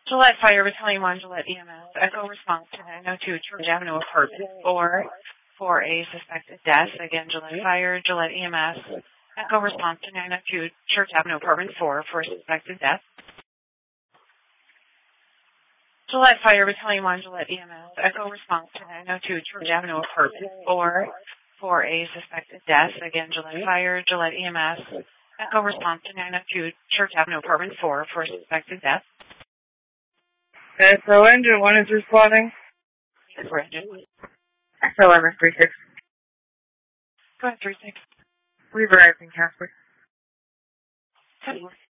Gillette Fire Battalion 1, Gillette EMS. Echo response to 902 Church Avenue Apartment 4 for a suspected death. Again, Gillette Fire, Gillette EMS. Echo response to 902 Church Avenue Apartment 4 for a suspected death. Gillette Fire Battalion 1, Gillette EMS. Echo response to 902 Church Avenue Apartment 4 for a suspected death. Again, Gillette Fire, Gillette EMS. Echo response to 902 Church Avenue Apartment 4 for a suspected death. So engine 1 is responding. For engine. So MS36. Go ahead, 36. Reverizing Casper. 10-4.